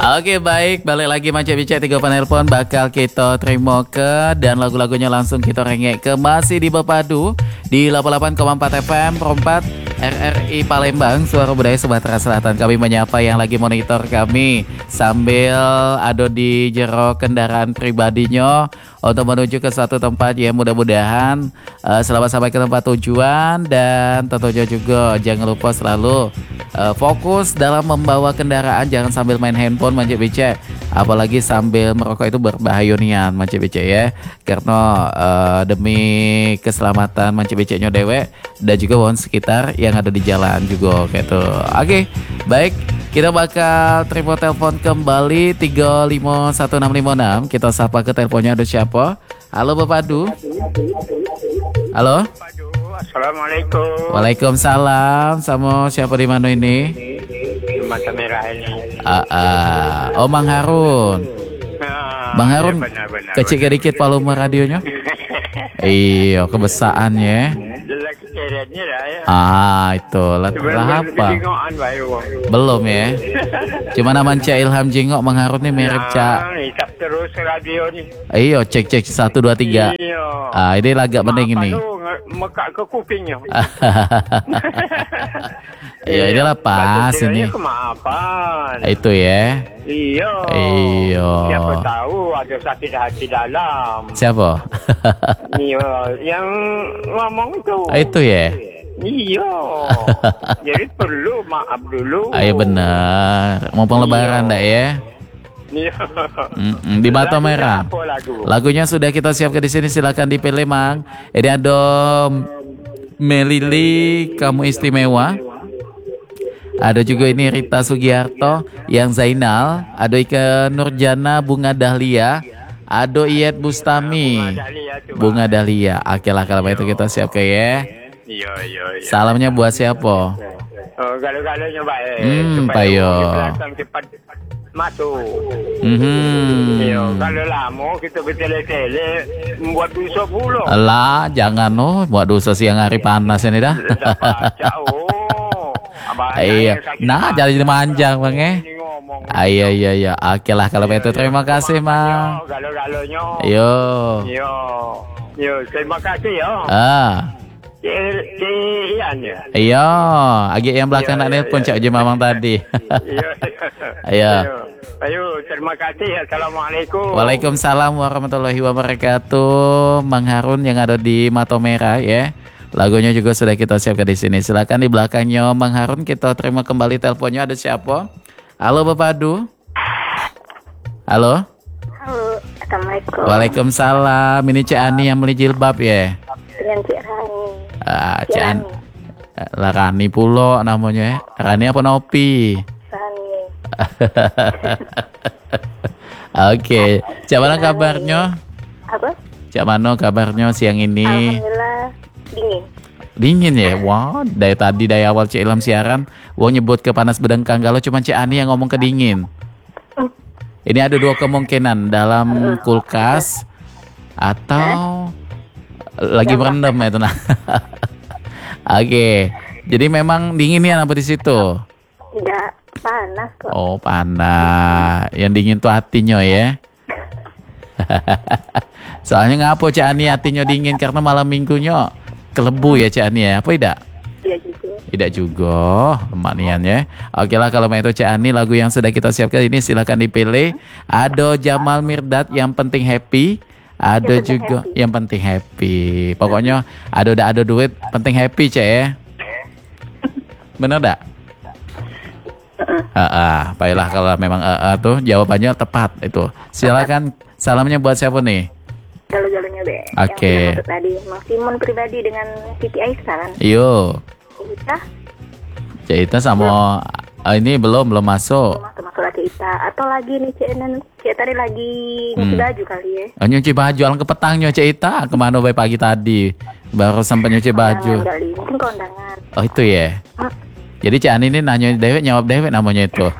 Oke baik, balik lagi Manca Bicara 3 penelpon bakal kita terima ke dan lagu-lagunya langsung kita rengek ke masih di Bepadu di 88,4 FM Perempat RRI Palembang, Suara Budaya Sumatera Selatan. Kami menyapa yang lagi monitor kami sambil ada di jero kendaraan pribadinya untuk menuju ke suatu tempat yang mudah-mudahan selamat sampai ke tempat tujuan, dan tentunya juga jangan lupa selalu fokus dalam membawa kendaraan, jangan sambil main handphone Manca Bicara, apalagi sambil merokok itu berbahaya nian Manca Bicara ya, karena demi keselamatan Manca Bicaranya dewek dan juga wong sekitar yang ada di jalan juga gitu. Oke, baik, kita bakal terima telepon kembali 351656. Kita sapa ke teleponnya, ada siapa? Halo Bapak Du. Halo. Assalamualaikum. Waalaikumsalam. Sama siapa di mana ini? Di Mata Merah ini. Oh Bang Harun. Bang Harun, Ya, benar. kecil dikit volume radionya. Iya, kebesaannya. Jelas kecerdasannya dah ya. Itu lah apa? Bingungan baru. Belum ya. Cuma nama Cak Ilham Jengok Bang Harun nih mirip Cak. Hitap terus radio ni. Iya, cek 1 2 3. Iya. Ini agak penting ini. Mekak ke kupingnya. Iya, inilah pas ini. Kemaafan. Itu ya. Iya. Siapa tahu ada sakit hati dalam. Siapa? Iya, yang ngomong itu. Itu ya. Iya. Jadi perlu maaf dulu. Ayo benar. Mumpung lebaran dah ya. Iya. Di Batu Merah. Apa lagu? Lagunya sudah kita siapkan di sini, silakan dipilih Mang. Ini ada Melili Kamu Istimewa. Ada juga ini Rita Sugiarto yang Zainal, ada Ika Nurjana Bunga Dahlia, ada Iyet Bustami Bunga Dahlia. Oke lah, kalau itu kita siapkan ya. Iya. Salamnya buat siapa? Galau-galaunya baik. Pak Yo. Cepat masuk. Iya, kalau lama kita bertele-tele membuat dosa pula. Alah, jangan buat dosa siang hari panas ini dah. Iya, nah jadi manjang Bang ya. Iya. Oke lah kalau begitu, terima kasih Mang. Galau-galaunya. Yo, terima kasih ya. Ian ya. Iya, agak yang belakang nak nelpon Cak Mamang tadi. Iya. Ayo, terima kasih. Assalamualaikum. Waalaikumsalam warahmatullahi wabarakatuh. Mang Harun yang ada di Mata Merah ya. Lagunya juga sudah kita siapkan di sini. Silakan di belakangnya Mang Harun, kita terima kembali teleponnya. Ada siapa? Halo Bapak Du. Halo. Halo, assalamualaikum. Waalaikumsalam. Ini Cik Ani yang beli jilbab ya. Dengan Cik Rani. Cik Ani. Lah Rani pulo namanya. Rani apa Nopi? Rani. Oke. Cak mana kabarnya? Apa? Cak mana kabarnya siang ini? Alhamdulillah dingin. Dingin ya? Wah, dari awal Cik Ilham siaran, nyebut ke panas bedengkang, kalau cuma Cik Ani yang ngomong ke dingin. Ini ada dua kemungkinan, dalam kulkas atau lagi berendam ya itu nah. Oke. Jadi memang dingin ya apa di situ? Tidak panas kok. Oh, panas. Yang dingin tuh hatinya ya. Soalnya ngapa Cik Ani hatinya dingin karena malam minggunya kelebu ya Cik Ani ya? Apa tidak? Iya juga. Tidak juga, lemak nian ya. Oke lah kalau itu Cik Ani, lagu yang sudah kita siapkan ini silakan dipilih. Ada Jamal Mirdad Yang Penting Happy. Ada juga happy. Yang Penting Happy. Pokoknya ada duit, penting happy Cik ya. Bener tak? Baiklah kalau memang tuh jawabannya tepat itu. Silakan, salamnya buat siapa nih? Galau-galaunya be. Oke. Tadi Mas Simon pribadi dengan Siti Aisyah kan. Yo. Cik Ita sama ini belum masuk. Masuk lagi Ita atau lagi nih Cik tadi lagi nyuci baju kali ya. Nyuci baju alang ke petangnya Cik Ita. Kemana bayi pagi tadi? Baru sampai nyuci baju. Mungkin kondangan. Oh itu ya. Jadi Cik Ani ini nanya Dewek, jawab Dewek namanya itu.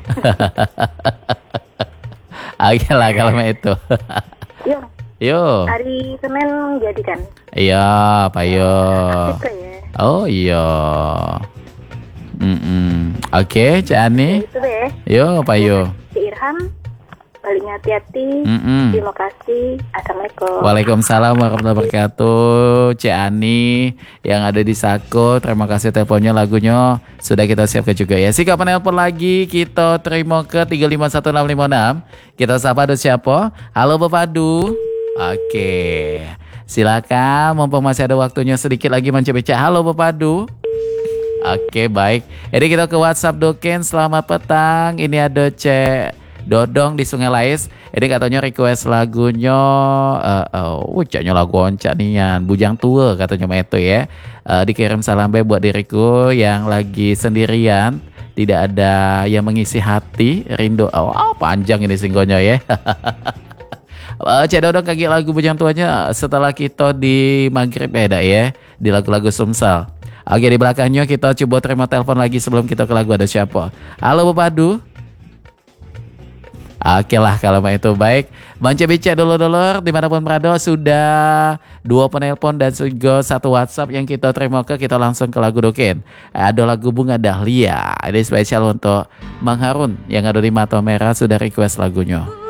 Oke lah kalau itu. Yo. Hari Senin jadi kan? Iya, Pak Yo. Oh iya. Oke, Cik Ani. Itu deh. Yo, Pak Yo. Cik Irham. Baliknya hati-hati. Terima kasih. Assalamualaikum. Waalaikumsalam warahmatullahi wabarakatuh. Cik Ani yang ada di Sako, terima kasih teleponnya, lagunya sudah kita siapkan juga ya. Si kapan nelpon lagi kita terima ke 351656. Kita sapa do siapa? Halo Bapak Du. Oke. Silakan, mumpung masih ada waktunya sedikit lagi Manca-Bica. Halo Bapak Du. Oke, baik. Jadi kita ke WhatsApp Doken. Selamat petang. Ini ada Cek Dodong di Sungai Lais. Ini katanya request lagunya ucapnya lagu oncak nian Bujang Tua katanya Meto ya. Dikirim salam buat diriku yang lagi sendirian, tidak ada yang mengisi hati, rindu. Panjang ini singgonya ya. Cek Dodong kaki lagu Bujang Tuanya setelah kita di maghrib ya, di lagu-lagu Sumsel. Oke, di belakangnya kita coba terima telepon lagi sebelum kita ke lagu. Ada siapa? Halo Bapak Du. Oke lah kalau itu baik. Manca-Bica dulur-dulur dimanapun berada, sudah 2 penelpon dan juga 1 WhatsApp yang kita terima kita langsung ke lagu Doken. Ada lagu Bunga Dahlia. Ini spesial untuk Mang Harun yang ada di Mata Merah, sudah request lagunya.